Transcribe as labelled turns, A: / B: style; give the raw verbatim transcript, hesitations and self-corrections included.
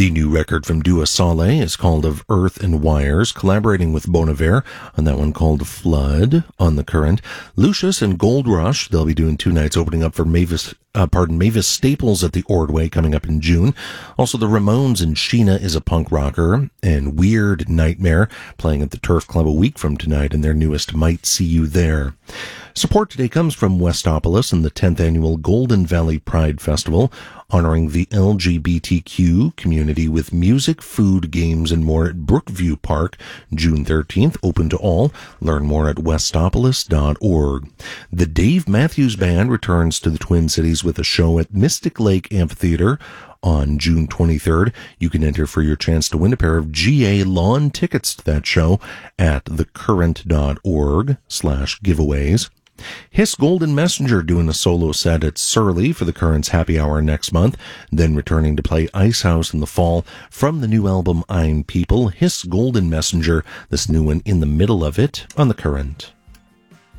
A: The new record from Dua Saleh is called Of Earth and Wires, collaborating with Bon Iver on that one called Flood on The Current. Lucius and Gold Rush, they'll be doing two nights opening up for Mavis, uh, pardon, Mavis Staples at the Ordway coming up in June. Also, the Ramones and Sheena is a punk rocker, and Weird Nightmare playing at the Turf Club a week from tonight in their newest Might See You There. Support today comes from Westopolis and the tenth Annual Golden Valley Pride Festival, honoring the L G B T Q community with music, food, games, and more at Brookview Park, June thirteenth, open to all. Learn more at westopolis dot org. The Dave Matthews Band returns to the Twin Cities with a show at Mystic Lake Amphitheater on June twenty-third. You can enter for your chance to win a pair of G A lawn tickets to that show at thecurrent dot org slash giveaways. Hiss Golden Messenger doing a solo set at Surly for the Current's Happy Hour next month, then returning to play Ice House in the fall from the new album I'm People. Hiss Golden Messenger, this new one in the middle of it on The Current.